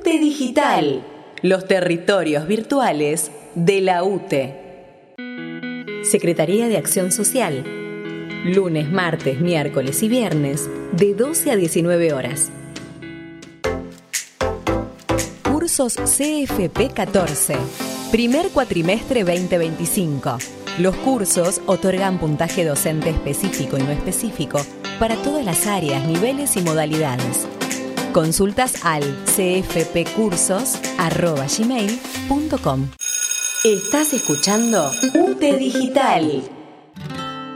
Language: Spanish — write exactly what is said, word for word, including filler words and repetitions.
UTE Digital, los territorios virtuales de la UTE. Secretaría de Acción Social. Lunes, martes, miércoles y viernes, de doce a diecinueve horas. Cursos C F P catorce. Primer cuatrimestre veinte veinticinco. Los cursos otorgan puntaje docente específico y no específico para todas las áreas, niveles y modalidades. Consultas al c f p cursos arroba gmail punto com. Estás escuchando UTE Digital.